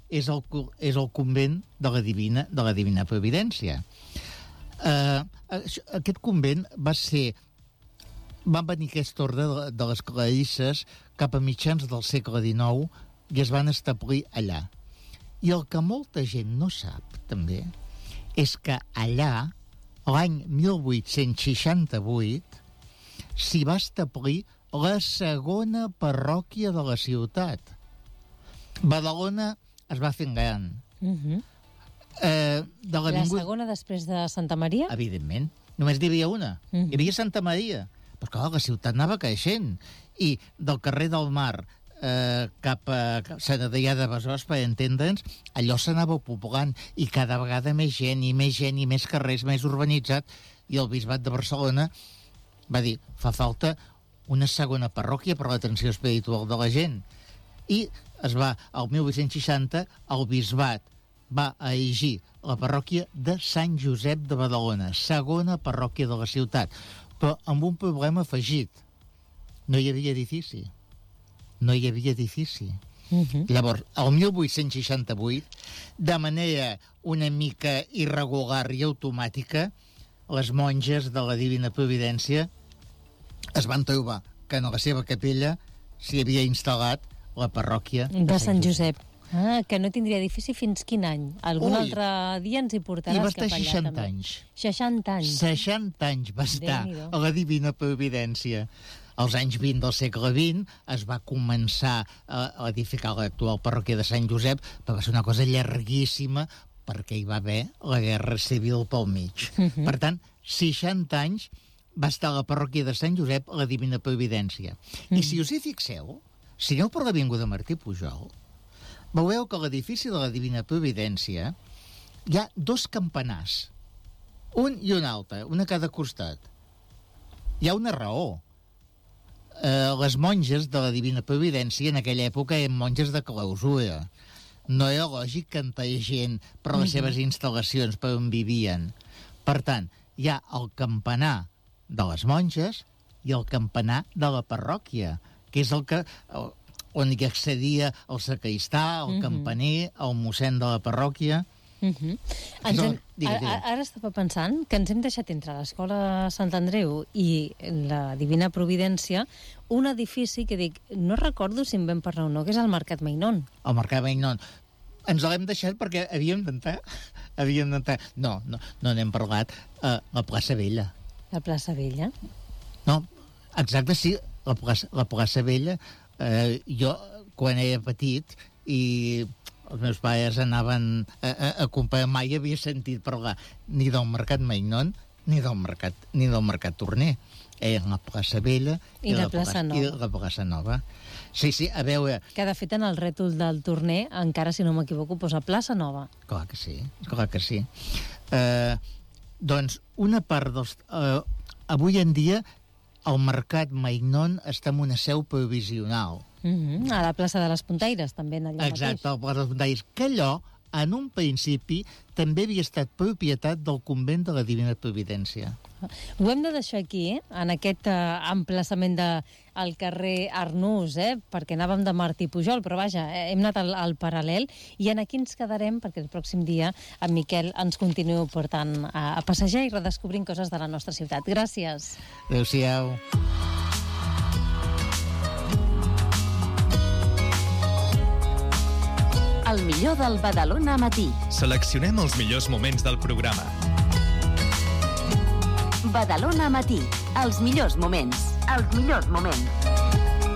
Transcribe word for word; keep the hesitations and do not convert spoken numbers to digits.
és el, és el convent de la Divina, de la Divina Providència. Uh, aquest convent va ser... Van venir aquest ordre de, de les clarisses cap a mitjans del segle dinou i es van establir allà. I el que molta gent no sap, també, és que allà, l'any mil vuit-cents seixanta-vuit, s'hi va establir la segona parròquia de la ciutat. Badalona es va fent gran. Uh-huh. Eh, de la segona després de Santa Maria? Evidentment. Només n'hi havia una. Uh-huh. Hi havia Santa Maria. Però, clar, la ciutat anava creixent. I del carrer del Mar eh, cap a Sant Adrià de Besòs, per entendre'ns, allò s'anava poblant. I cada vegada més gent, i més gent, i més carrers, més urbanitzat. I el bisbat de Barcelona va dir, fa falta una segona parròquia per l'atenció espiritual de la gent. I es va, al mil vuit-cents seixanta, el bisbat va erigir la parròquia de Sant Josep de Badalona, segona parròquia de la ciutat, però amb un problema afegit. No hi havia edifici. No hi havia edifici. Uh-huh. Llavors, el mil vuit-cents seixanta-vuit, de manera una mica irregular i automàtica, les monges de la Divina Providència es van trobar que en la seva capella s'hi havia instal·lat la parròquia de, de Sant Josep. Ah, que no tindria edifici fins quin any? Algun Ui, altre dia ens hi portaràs. I va estar cap allà, seixanta també. anys. seixanta anys. seixanta anys va estar a la Divina Providència. Als anys vint del segle vint es va començar a edificar l'actual parròquia de Sant Josep, però va ser una cosa llarguíssima perquè hi va haver la Guerra Civil pel mig. Uh-huh. Per tant, seixanta anys va estar a la parròquia de Sant Josep a la Divina Providència. Uh-huh. I si us hi fixeu, si aneu per l'Avinguda Martí Pujol, veureu que a l'edifici de la Divina Providència hi ha dos campanars, un i un altre, un a cada costat. Hi ha una raó. Eh, les monges de la Divina Providència en aquella època eren monges de clausura. No era lògic que entrés gent per les seves instal·lacions, per on vivien. Per tant, hi ha el campanar de les monges i el campanar de la parròquia, que és el que... El, on hi accedia el sacristà, el uh-huh. campaner, el mossèn de la parròquia. Uh-huh. Ens hem, ara, ara estava pensant que ens hem deixat entre l'escola Sant Andreu i la Divina Providència un edifici que dic, no recordo si en vam parlar o no, que és el Mercat Mainón. El Mercat Mainón. Ens l'hem deixat perquè havíem d'entrar. Havíem d'entrar. No, no, no n'hem parlat. Uh, la plaça Vella. La plaça Vella? No, exacte, sí, la plaça, la plaça Vella. Uh, jo, quan era petit i els meus pares anaven a, a, a comprar, mai havia sentit parlar ni del Mercat Mainón ni del Mercat, ni del Mercat Torner. Eren la plaça Vella i, i, la, la, plaça plaça, i la plaça Nova. Sí, sí, a veure... Que de fet en el rètol del Torner, encara si no m'equivoco, posa plaça Nova. Clar que sí, clar que sí. Uh, doncs una part dels... Uh, avui en dia el Mercat Mainón està en una seu provisional. Mm-hmm. A la plaça de les Puntaires, també, allà mateix. Exacte, a la plaça de les Puntaires. Que allò, en un principi, també havia estat propietat del convent de la Divina Providència. Ho hem de deixar aquí, eh? En aquest uh, emplaçament de, al carrer Arnús, eh? Perquè anàvem de Martí Pujol, però vaja, eh, hem anat al, al paral·lel, i en aquí ens quedarem, perquè el pròxim dia en Miquel ens continuï portant a, a passejar i redescobrint coses de la nostra ciutat. Gràcies. Adéu-siau. El millor del Badalona Matí. Seleccionem els millors moments del programa. Badalona Matí. Els millors moments. Els millors moments.